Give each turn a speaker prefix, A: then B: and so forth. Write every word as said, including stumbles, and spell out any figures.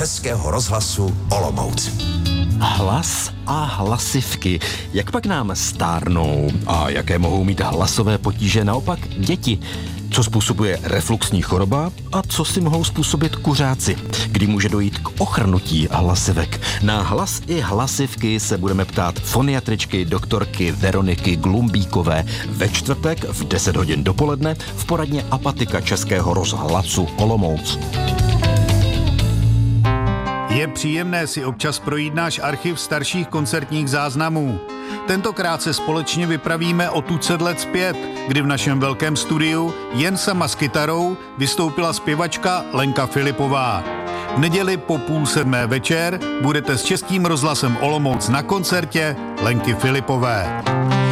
A: Českého rozhlasu Olomouc.
B: Hlas a hlasivky. Jak pak nám stárnou a jaké mohou mít hlasové potíže naopak děti? Co způsobuje refluxní choroba a co si mohou způsobit kuřáci? Kdy může dojít k ochrnutí hlasivek? Na hlas i hlasivky se budeme ptát foniatričky doktorky Veroniky Glumbíkové ve čtvrtek v deset hodin dopoledne v poradně Apatika Českého rozhlasu Olomouc.
C: Je příjemné si občas projít náš archiv starších koncertních záznamů. Tentokrát se společně vypravíme o tucet let zpět, kdy v našem velkém studiu jen sama s kytarou vystoupila zpěvačka Lenka Filipová. V neděli po půl sedmé večer budete s Českým rozhlasem Olomouc na koncertě Lenky Filipové.